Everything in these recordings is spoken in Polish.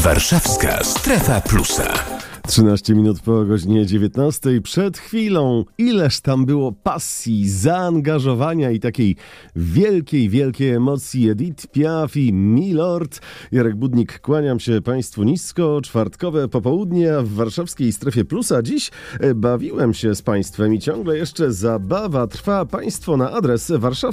Warszawska Strefa Plusa. 13 minut po godzinie 19. Przed chwilą ileż tam było pasji, zaangażowania i takiej wielkiej emocji. Edith Piaf i Milord. Jarek Budnik, kłaniam się Państwu nisko. Czwartkowe popołudnie w warszawskiej Strefie Plusa. Dziś bawiłem się z Państwem i ciągle jeszcze zabawa trwa. Państwo na adres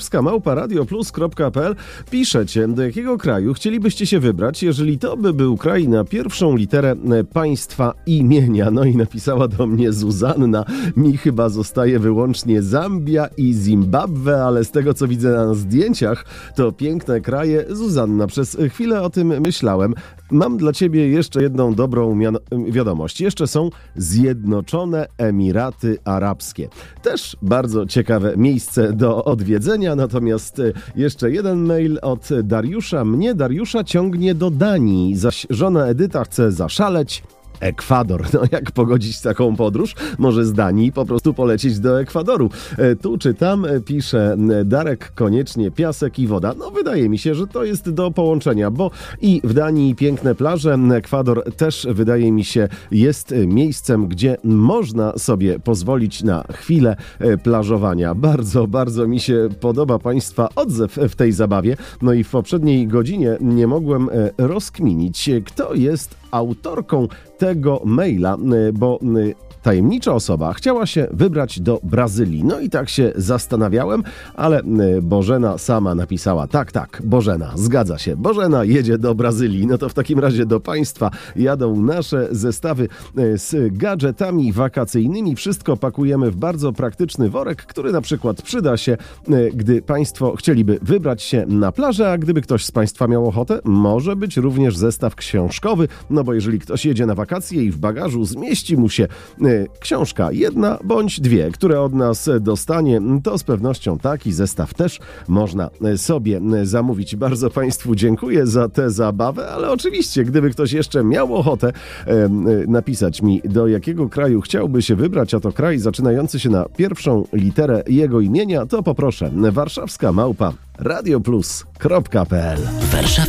warszawska@radioplus.pl piszecie, do jakiego kraju chcielibyście się wybrać, jeżeli to by był kraj na pierwszą literę państwa imienia. No i napisała do mnie Zuzanna, mi chyba zostaje wyłącznie Zambia i Zimbabwe, ale z tego co widzę na zdjęciach, to piękne kraje. Zuzanna, przez chwilę o tym myślałem. Mam dla Ciebie jeszcze jedną dobrą wiadomość. Jeszcze są Zjednoczone Emiraty Arabskie. Też bardzo ciekawe miejsce do odwiedzenia, natomiast jeszcze jeden mail od Dariusza. Mnie Dariusza ciągnie do Danii, zaś żona Edyta chce zaszaleć. Ekwador. No jak pogodzić taką podróż? Może z Danii po prostu polecieć do Ekwadoru. Tu czy tam pisze Darek, koniecznie piasek i woda. No wydaje mi się, że to jest do połączenia, bo i w Danii piękne plaże, Ekwador też wydaje mi się jest miejscem, gdzie można sobie pozwolić na chwilę plażowania. Bardzo mi się podoba Państwa odzew w tej zabawie. No i w poprzedniej godzinie nie mogłem rozkminić, kto jest autorką tego maila, bo tajemnicza osoba chciała się wybrać do Brazylii. No i tak się zastanawiałem, ale Bożena sama napisała, tak, Bożena, zgadza się, Bożena jedzie do Brazylii. No to w takim razie do Państwa jadą nasze zestawy z gadżetami wakacyjnymi. Wszystko pakujemy w bardzo praktyczny worek, który na przykład przyda się, gdy Państwo chcieliby wybrać się na plażę, a gdyby ktoś z Państwa miał ochotę, może być również zestaw książkowy, no bo jeżeli ktoś jedzie na wakacje i w bagażu zmieści mu się książka, jedna bądź dwie, które od nas dostanie, to z pewnością taki zestaw też można sobie zamówić. Bardzo Państwu dziękuję za tę zabawę, ale oczywiście, gdyby ktoś jeszcze miał ochotę napisać mi, do jakiego kraju chciałby się wybrać, a to kraj zaczynający się na pierwszą literę jego imienia, to poproszę warszawska@radioplus.pl.